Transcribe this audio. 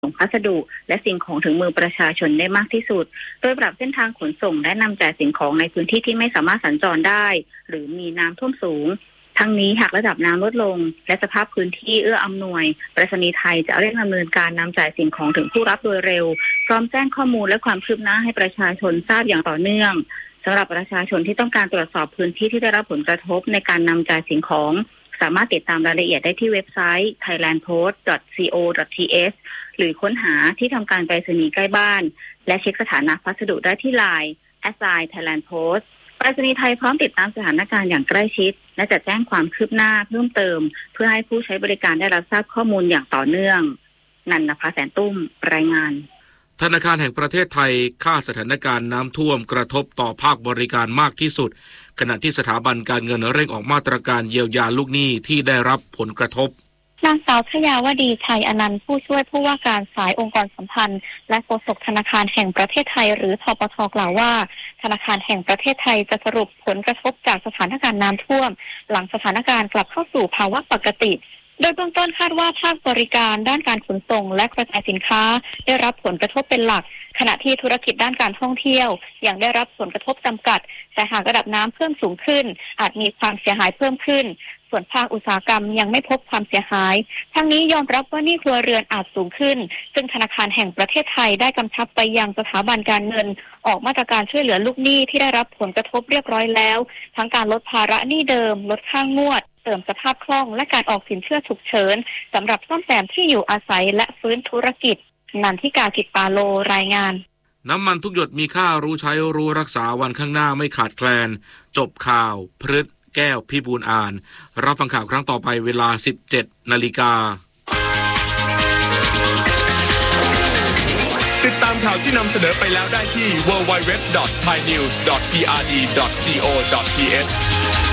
ส่งพัสดุและสิ่งของถึงมือประชาชนได้มากที่สุดโดยปรับเส้นทางขนส่งและนำจ่ายสิ่งของในพื้นที่ที่ไม่สามารถสัญจรได้หรือมีน้ำท่วมสูงทั้งนี้หากระดับน้ำลดลงและสภาพพื้นที่เอื้ออำนวยไปรษณีย์ไทยจะเร่งดำเนินการนำจ่ายสิ่งของถึงผู้รับโดยเร็วพร้อมแจ้งข้อมูลและความคืบหน้าให้ประชาชนทราบอย่างต่อเนื่องสำหรับประชาชนที่ต้องการตรวจสอบพื้นที่ที่ได้รับผลกระทบในการนำจ่ายสิ่งของสามารถติดตามรายละเอียดได้ที่เว็บไซต์ thailandpost.co.th หรือค้นหาที่ทำการไปรษณีย์ใกล้บ้านและเช็คสถานะพัสดุได้ที่ LINE @thailandpost ไปรษณีย์ไทยพร้อมติดตามสถานการณ์อย่างใกล้ชิดและจะแจ้งความคืบหน้าเพิ่มเติมเพื่อให้ผู้ใช้บริการได้รับทราบข้อมูลอย่างต่อเนื่องนันนภาแสนตุ้มรายงานธนาคารแห่งประเทศไทยคาดสถานการณ์น้ำท่วมกระทบต่อภาคบริการมากที่สุดขณะที่สถาบันการเงินเร่งออกมาตรการเยียวยาลูกหนี้ที่ได้รับผลกระทบนางสาวชยาวดีชัยอนันต์ผู้ช่วยผู้ว่าการสายองค์กรสัมพันธ์และโฆษกธนาคารแห่งประเทศไทยหรือธปท.กล่าวว่าธนาคารแห่งประเทศไทยจะสรุปผลกระทบจากสถานการณ์น้ำท่วมหลังสถานการณ์กลับเข้าสู่ภาวะปกติโดยเบื้องต้นคาดว่าภาคบริการด้านการขนส่งและกระจายสินค้าได้รับผลกระทบเป็นหลักขณะที่ธุรกิจด้านการท่องเที่ยวยังได้รับผลกระทบจำกัดแต่หากระดับน้ำเพิ่มสูงขึ้นอาจมีความเสียหายเพิ่มขึ้นส่วนภาคอุตสาหกรรมยังไม่พบความเสียหายทั้งนี้ยอมรับว่าหนี้ครัวเรือนอาจสูงขึ้นซึ่งธนาคารแห่งประเทศไทยได้กำชับไปยังสถาบันการเงินออกมาตรการช่วยเหลือลูกหนี้ที่ได้รับผลกระทบเรียบร้อยแล้วทั้งการลดภาระหนี้เดิมลดค่างวดเสริมสภาพคล่องและการออกสินเชื่อฉุกเฉินสำหรับซ่อมแซมที่อยู่อาศัยและฟื้นธุรกิจนันทิกากิจปาโลรายงานน้ำมันทุกหยดมีค่ารู้ใช้รู้รักษาวันข้างหน้าไม่ขาดแคลนจบข่าวพฤษแก้วพิบูลอ่านรับฟังข่าวครั้งต่อไปเวลา 17:00 น. ติดตามข่าวที่นำเสนอไปแล้วได้ที่ www.thainews.prd.go.th